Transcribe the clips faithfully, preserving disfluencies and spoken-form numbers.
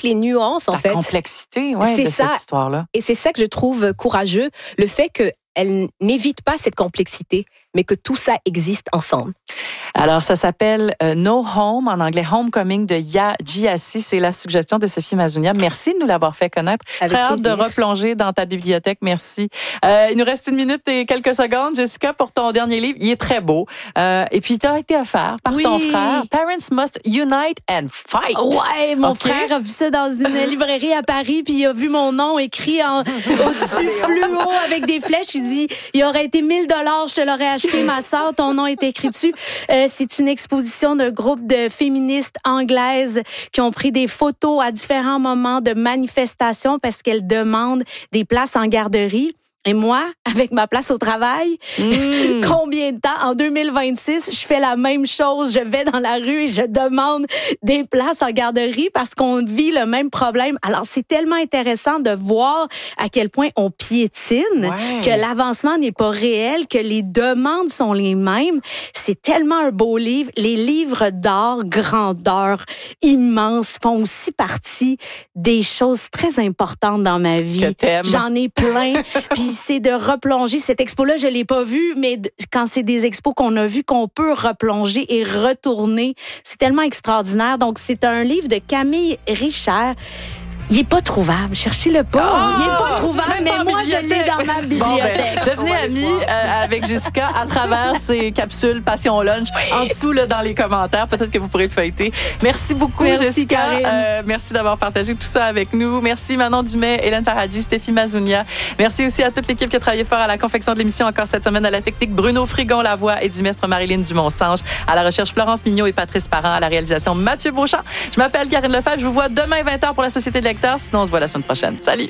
toutes les nuances, en La fait. La complexité, ouais, c'est de ça. cette histoire-là. Et c'est ça que je trouve courageux, le fait qu'elle n'évite pas cette complexité, mais que tout ça existe ensemble. Alors, ça s'appelle euh, No Home, en anglais Homecoming de Ya Gyasi. C'est la suggestion de Sophie Mazounia. Merci de nous l'avoir fait connaître. Avec Très hâte plaisir. de replonger dans ta bibliothèque. Merci. Euh, il nous reste une minute et quelques secondes, Jessica, pour ton dernier livre. Il est très beau. Euh, et puis, il t'a été offert par oui. ton frère. Parents Must Unite and Fight. Ouais, mon okay. frère a vu ça dans une librairie à Paris, puis il a vu mon nom écrit en, au-dessus fluo avec des flèches. Il dit, il aurait été mille dollars, je te l'aurais acheté, ma sœur, ton nom est écrit dessus. Euh, c'est une exposition d'un groupe de féministes anglaises qui ont pris des photos à différents moments de manifestations parce qu'elles demandent des places en garderie. Et moi, avec ma place au travail, mmh. combien de temps? En deux mille vingt-six, je fais la même chose. Je vais dans la rue et je demande des places en garderie parce qu'on vit le même problème. Alors, c'est tellement intéressant de voir à quel point on piétine, ouais. que l'avancement n'est pas réel, que les demandes sont les mêmes. C'est tellement un beau livre. Les livres d'art, grandeur, immenses, font aussi partie des choses très importantes dans ma vie. Que t'aimes. J'en ai plein. Puis c'est de replonger. Cette expo-là, je l'ai pas vue, mais quand c'est des expos qu'on a vues, qu'on peut replonger et retourner, c'est tellement extraordinaire. Donc, c'est un livre de Camille Richard. Il est pas trouvable. Cherchez-le pas. Oh, il est pas trouvable, mais moi, je l'ai dans ma bibliothèque. Bon, ben, devenez amis euh, avec Jessica à travers ces capsules Passion Lunch. Oui. En dessous, là, dans les commentaires, peut-être que vous pourrez le feuilleter. Merci beaucoup, merci, Jessica. Euh, merci d'avoir partagé tout ça avec nous. Merci Manon Dumais, Hélène Faradji, Stéphie Mazounia. Merci aussi à toute l'équipe qui a travaillé fort à la confection de l'émission encore cette semaine, à la technique Bruno Frigon-Lavoie et Dimestre Marilyn Dumont-Sange, à la recherche Florence Mignot et Patrice Parent, à la réalisation Mathieu Beauchamp. Je m'appelle Karine Lefebvre. Je vous vois demain vingt heures pour la Société de lecteurs. Sinon, on se voit la semaine prochaine. Salut!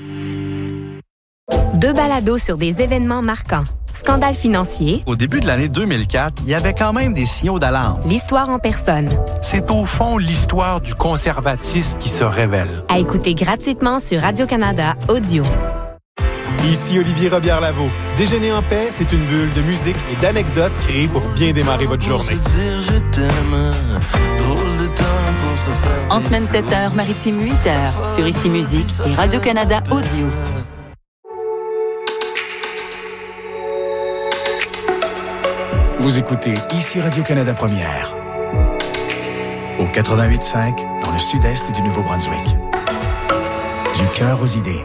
Deux balados sur des événements marquants. Scandale financier. Au début de l'année deux mille quatre, il y avait quand même des signaux d'alarme. L'histoire en personne. C'est au fond l'histoire du conservatisme qui se révèle. À écouter gratuitement sur Radio-Canada Audio. Ici Olivier Robillard-Lavaux. Déjeuner en paix, c'est une bulle de musique et d'anecdotes créées pour bien démarrer votre journée. En semaine sept heures, maritime huit heures, sur Ici Musique et Radio-Canada Audio. Vous écoutez Ici Radio-Canada Première. Au quatre-vingt-huit cinq, dans le sud-est du Nouveau-Brunswick. Du cœur aux idées.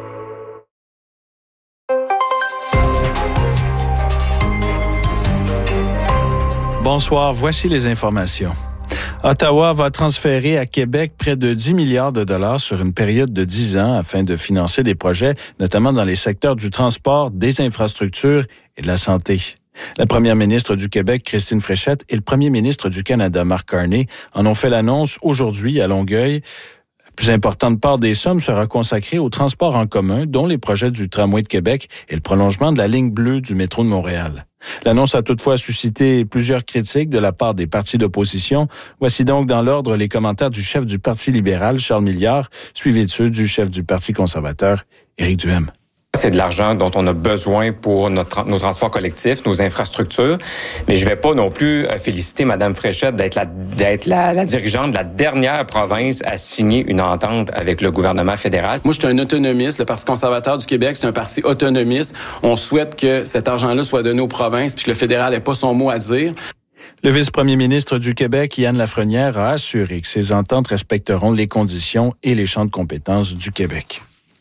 Bonsoir, voici les informations. Ottawa va transférer à Québec près de dix milliards de dollars sur une période de dix ans afin de financer des projets, notamment dans les secteurs du transport, des infrastructures et de la santé. La première ministre du Québec, Christine Fréchette, et le premier ministre du Canada, Mark Carney, en ont fait l'annonce aujourd'hui à Longueuil. La plus importante part des sommes sera consacrée au transport en commun, dont les projets du tramway de Québec et le prolongement de la ligne bleue du métro de Montréal. L'annonce a toutefois suscité plusieurs critiques de la part des partis d'opposition. Voici donc dans l'ordre les commentaires du chef du Parti libéral, Charles Milliard, suivi de ceux du chef du Parti conservateur, Éric Duhem. C'est de l'argent dont on a besoin pour notre, nos transports collectifs, nos infrastructures. Mais je vais pas non plus féliciter Mme Fréchette d'être, la, d'être la, la dirigeante de la dernière province à signer une entente avec le gouvernement fédéral. Moi, je suis un autonomiste. Le Parti conservateur du Québec, c'est un parti autonomiste. On souhaite que cet argent-là soit donné aux provinces puis que le fédéral n'ait pas son mot à dire. Le vice-premier ministre du Québec, Yann Lafrenière, a assuré que ces ententes respecteront les conditions et les champs de compétences du Québec.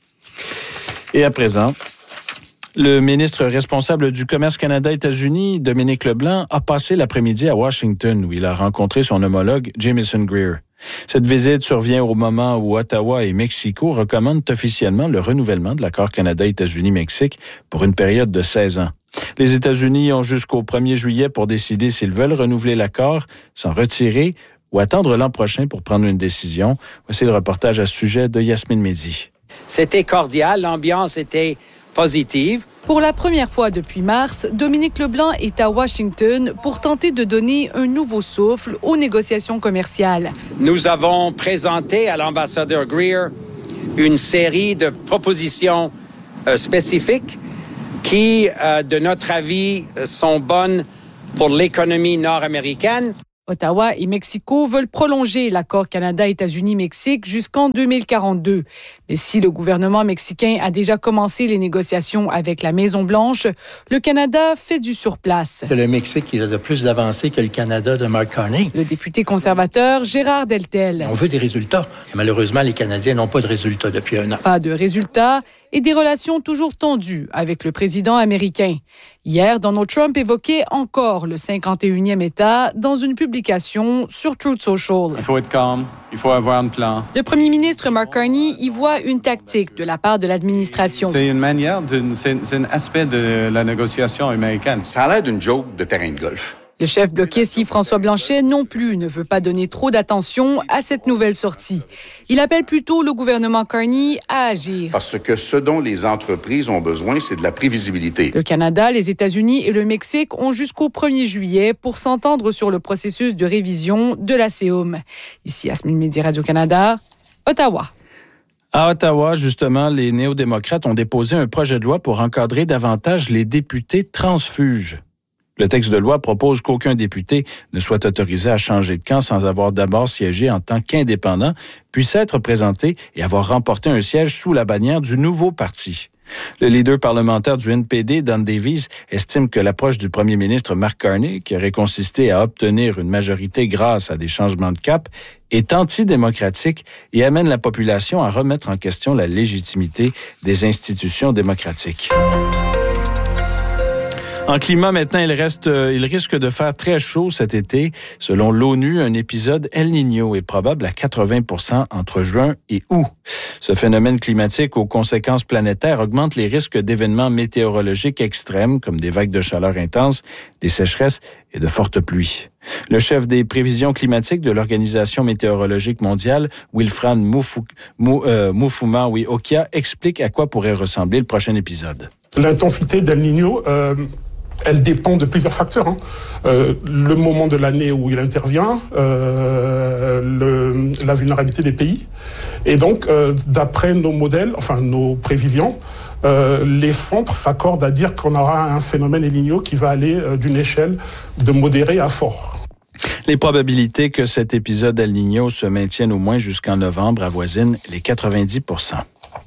Et à présent, le ministre responsable du Commerce Canada-États-Unis, Dominique Leblanc, a passé l'après-midi à Washington où il a rencontré son homologue Jamieson Greer. Cette visite survient au moment où Ottawa et Mexico recommandent officiellement le renouvellement de l'accord Canada-États-Unis-Mexique pour une période de seize ans. Les États-Unis ont jusqu'au premier juillet pour décider s'ils veulent renouveler l'accord, s'en retirer ou attendre l'an prochain pour prendre une décision. Voici le reportage à ce sujet de Yasmine Mehdi. C'était cordial, l'ambiance était positive. Pour la première fois depuis mars, Dominique Leblanc est à Washington pour tenter de donner un nouveau souffle aux négociations commerciales. Nous avons présenté à l'ambassadeur Greer une série de propositions euh, spécifiques qui, euh, de notre avis, sont bonnes pour l'économie nord-américaine. Ottawa et Mexico veulent prolonger l'accord Canada-États-Unis-Mexique jusqu'en deux mille quarante-deux. Mais si le gouvernement mexicain a déjà commencé les négociations avec la Maison-Blanche, le Canada fait du surplace. C'est le Mexique qui a de plus d'avancées que le Canada de Mark Carney. Le député conservateur Gérard Deltel. On veut des résultats. Et malheureusement, les Canadiens n'ont pas de résultats depuis un an. Pas de résultats et des relations toujours tendues avec le président américain. Hier, Donald Trump évoquait encore le cinquante et unième État dans une publication sur Truth Social. Il faut être calme, il faut avoir un plan. Le premier ministre Mark Carney y voit une tactique de la part de l'administration. C'est une manière, d'une, c'est, c'est un aspect de la négociation américaine. Ça a l'air d'une joke de terrain de golf. Le chef bloquiste Yves-François Blanchet non plus ne veut pas donner trop d'attention à cette nouvelle sortie. Il appelle plutôt le gouvernement Carney à agir. Parce que ce dont les entreprises ont besoin, c'est de la prévisibilité. Le Canada, les États-Unis et le Mexique ont jusqu'au premier juillet pour s'entendre sur le processus de révision de la C E U M. Ici, Yasmine Mehdi, Radio-Canada, Ottawa. À Ottawa, justement, les néo-démocrates ont déposé un projet de loi pour encadrer davantage les députés transfuges. Le texte de loi propose qu'aucun député ne soit autorisé à changer de camp sans avoir d'abord siégé en tant qu'indépendant, puisse être présenté et avoir remporté un siège sous la bannière du nouveau parti. Le leader parlementaire du N P D, Dan Davies, estime que l'approche du premier ministre Mark Carney, qui aurait consisté à obtenir une majorité grâce à des changements de cap, est antidémocratique et amène la population à remettre en question la légitimité des institutions démocratiques. En climat, maintenant, il reste, il risque de faire très chaud cet été. Selon l'ONU, un épisode El Niño est probable à quatre-vingts pour cent entre juin et août. Ce phénomène climatique aux conséquences planétaires augmente les risques d'événements météorologiques extrêmes comme des vagues de chaleur intenses, des sécheresses et de fortes pluies. Le chef des prévisions climatiques de l'Organisation météorologique mondiale, Wilfran Mufuma euh, oui, Okia, explique à quoi pourrait ressembler le prochain épisode. L'intensité d'El Niño, euh, elle dépend de plusieurs facteurs. Hein. Euh, le moment de l'année où il intervient, euh, le, la vulnérabilité des pays. Et donc, euh, d'après nos modèles, enfin nos prévisions, euh, les centres s'accordent à dire qu'on aura un phénomène El Niño qui va aller euh, d'une échelle de modéré à fort. Les probabilités que cet épisode El Niño se maintienne au moins jusqu'en novembre avoisinent les quatre-vingt-dix pour cent.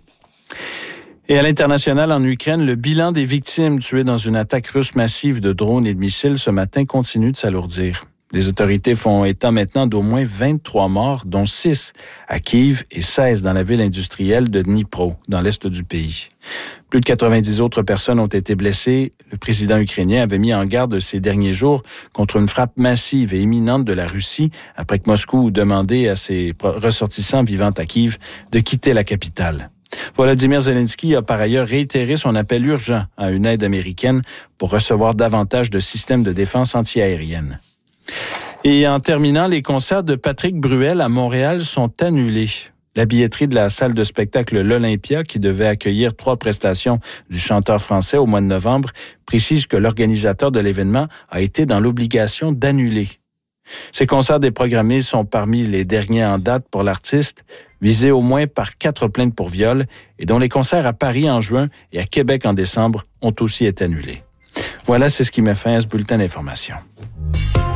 Et à l'international, en Ukraine, le bilan des victimes tuées dans une attaque russe massive de drones et de missiles ce matin continue de s'alourdir. Les autorités font état maintenant d'au moins vingt-trois morts, dont six à Kiev et seize dans la ville industrielle de Dnipro, dans l'est du pays. Plus de quatre-vingt-dix autres personnes ont été blessées. Le président ukrainien avait mis en garde ces derniers jours contre une frappe massive et imminente de la Russie après que Moscou demandait à ses ressortissants vivant à Kiev de quitter la capitale. Volodymyr Zelensky a par ailleurs réitéré son appel urgent à une aide américaine pour recevoir davantage de systèmes de défense antiaérienne. Et en terminant, les concerts de Patrick Bruel à Montréal sont annulés. La billetterie de la salle de spectacle L'Olympia, qui devait accueillir trois prestations du chanteur français au mois de novembre, précise que l'organisateur de l'événement a été dans l'obligation d'annuler. Ces concerts déprogrammés sont parmi les derniers en date pour l'artiste, visé au moins par quatre plaintes pour viol et dont les concerts à Paris en juin et à Québec en décembre ont aussi été annulés. Voilà, c'est ce qui met fin à ce bulletin d'information.